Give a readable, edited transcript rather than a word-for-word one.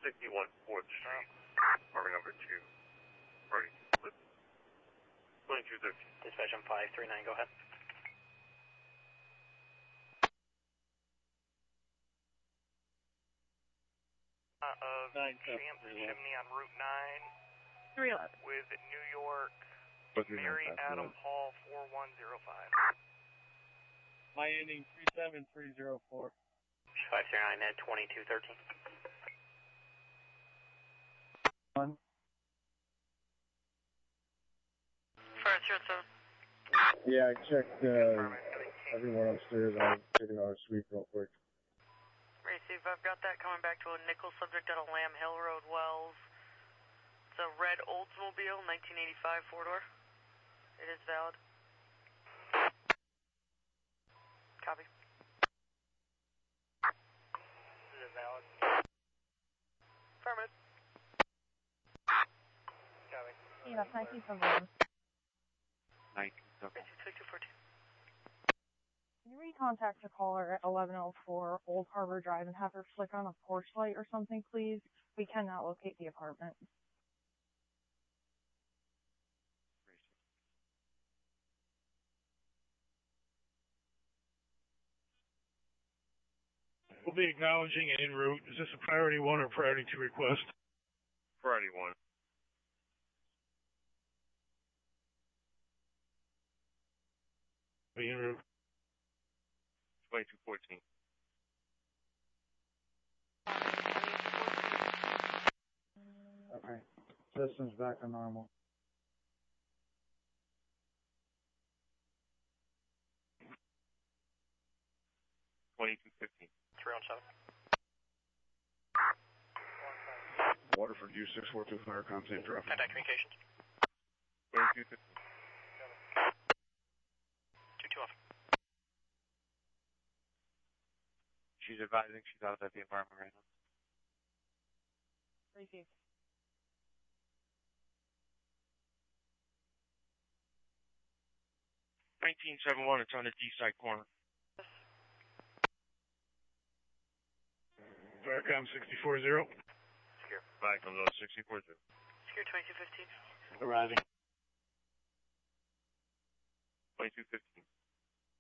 61 4th Street, apartment number 2. Ready. 2213. Dispatch on 539, go ahead. Of Champs Chimney on Route 9 311. with New York, Mary Adam Hall 4105. My ending 37304. 539 at 2213. Fire 07. Yeah, I checked everyone upstairs. I'm taking out a sweep real quick. Receive, I've got that coming back to a nickel subject out of Lamb Hill Road, Wells. It's a red Oldsmobile, 1985 four-door. It is valid. Copy. Is it valid? Affirmative. Copy. Yeah, that's 1971. 1970. 2214. Can you recontact the caller at 1104 Old Harbor Drive and have her flick on a porch light or something, please? We cannot locate the apartment. We'll be acknowledging it en route. Is this a priority 1 or priority 2 request? Priority 1. Be en route. 2214. Okay. System's back to normal. $22.15. 317. Waterford U642 fire contact drop. Contact communications. 22.15. 22 off. She's advising she's outside the apartment right now. Received. 1971, it's on the D-side corner. Firecom 640. Secure. Back on those 640. Secure 2215. Arriving. 2215.